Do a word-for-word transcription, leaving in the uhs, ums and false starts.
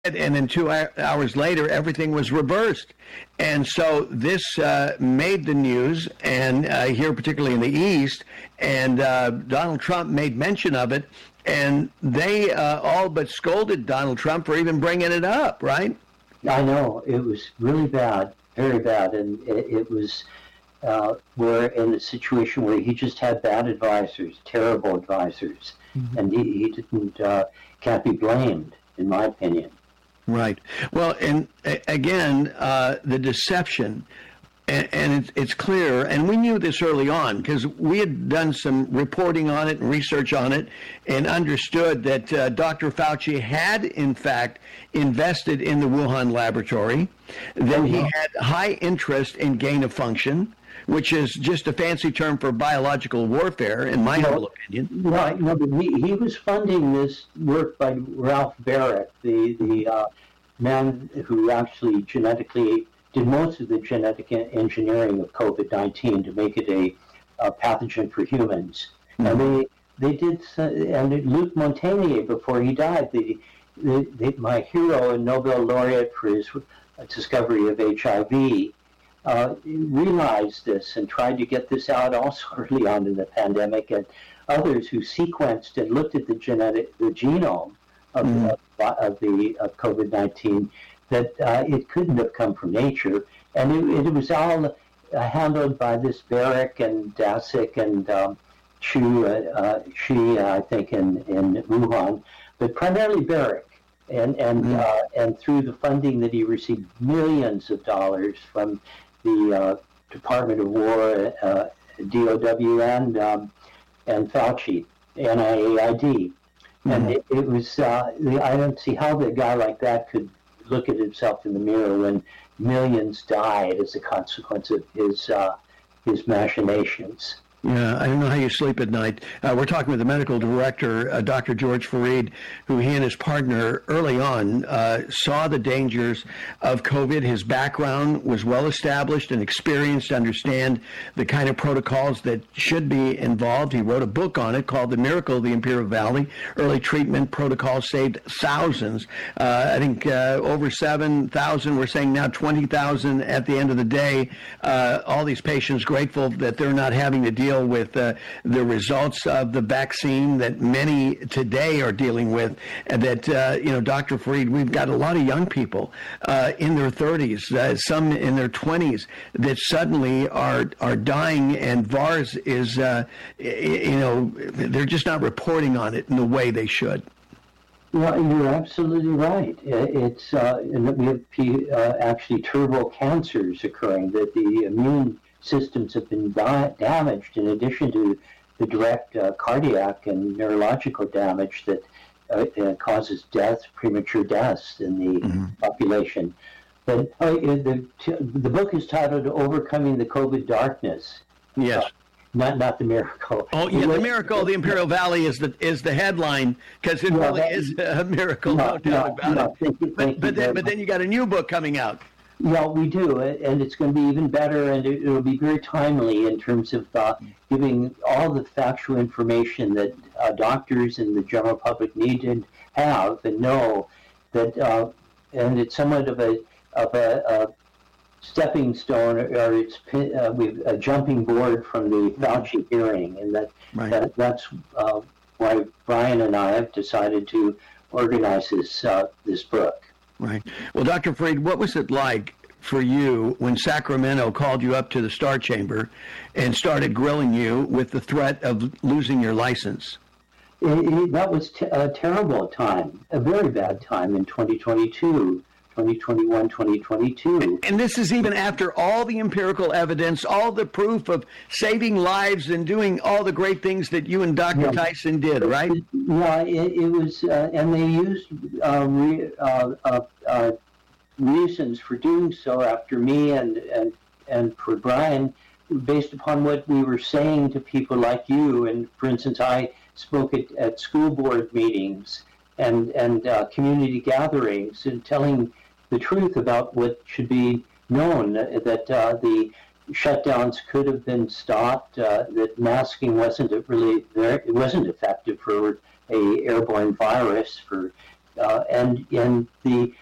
and then two hours later, everything was reversed. And so this uh, made the news, and uh, here particularly in the East, and uh, Donald Trump made mention of it, and they uh, all but scolded Donald Trump for even bringing it up, right? I know. It was really bad, very bad, and it, it was... Uh, we're in a situation where he just had bad advisors, terrible advisors, mm-hmm. and he, he didn't uh, can't be blamed, in my opinion. Right. Well, and again, uh, the deception, and, and it's, it's clear, and we knew this early on because we had done some reporting on it and research on it, and understood that uh, Doctor Fauci had, in fact, invested in the Wuhan laboratory, that he had high interest in gain of function, which is just a fancy term for biological warfare, in my humble opinion. Right. No, but he, he was funding this work by Ralph Baric, the, the uh, man who actually genetically did most of the genetic engineering of COVID nineteen to make it a, a pathogen for humans. Mm-hmm. And they, they did, and Luc Montagnier, before he died, the, the, the, my hero and Nobel laureate for his discovery of H I V, Uh, realized this and tried to get this out also early on in the pandemic, and others who sequenced and looked at the genetic, the genome of, mm. of, of the of COVID nineteen, that uh, it couldn't have come from nature, and it, it was all uh, handled by this Baric and Daszak and um, Chu, uh, uh, Shi, uh, I think, in, in Wuhan, but primarily Baric. And and mm. uh, and through the funding that he received, millions of dollars from the uh, Department of War, uh, D O W, and um, and Fauci, N I A I D, mm-hmm. and it, it was. Uh, I don't see how the guy like that could look at himself in the mirror when millions died as a consequence of his uh, his machinations. Yeah, I don't know how you sleep at night. Uh, we're talking with the medical director, uh, Doctor George Fareed, who he and his partner early on uh, saw the dangers of COVID. His background was well established and experienced to understand the kind of protocols that should be involved. He wrote a book on it called The Miracle of the Imperial Valley. Early treatment protocols saved thousands. Uh, I think uh, over seven thousand. We're saying now twenty thousand at the end of the day. Uh, all these patients grateful that they're not having to deal with uh, the results of the vaccine that many today are dealing with, and that, uh, you know, Doctor Fareed, we've got a lot of young people uh, in their thirties, uh, some in their twenties, that suddenly are are dying, and VAERS is, uh, you know, they're just not reporting on it in the way they should. Well, you're absolutely right. It's uh, and we have uh, actually turbo cancers occurring, that the immune systems have been da- damaged, in addition to the direct uh, cardiac and neurological damage that uh, uh, causes death, premature deaths in the mm-hmm. population. But uh, the the book is titled "Overcoming the COVID Darkness." Yes. Uh, Not, not the miracle. Oh, yeah, the miracle of the Imperial Valley is the is the headline, because it well, really that, is a miracle. No, no doubt no, about no, it. Thank you, thank but but, then, but then you got a new book coming out. Yeah, we do, and it's going to be even better, and it will be very timely in terms of uh, giving all the factual information that uh, doctors and the general public need to have and know that, uh, and it's somewhat of a of a, a stepping stone, or it's uh, we've a jumping board from the Fauci hearing, and that, right. that that's uh, why Brian and I have decided to organize this uh, this book. Right. Well, Doctor Fareed, what was it like for you when Sacramento called you up to the Star Chamber and started grilling you with the threat of losing your license? It, it, that was t- a terrible time, a very bad time in twenty twenty-two. twenty twenty-one, twenty twenty-two. And this is even after all the empirical evidence, all the proof of saving lives and doing all the great things that you and Doctor Yeah. Tyson did, right? Yeah, it, it was, uh, and they used uh, re, uh, uh, uh, reasons for doing so after me and, and, and for Brian, based upon what we were saying to people like you. And for instance, I spoke at, at school board meetings and, and uh, community gatherings, and telling the truth about what should be known, that uh, the shutdowns could have been stopped, uh, that masking wasn't really there, it wasn't effective for a airborne virus, for Uh, and and the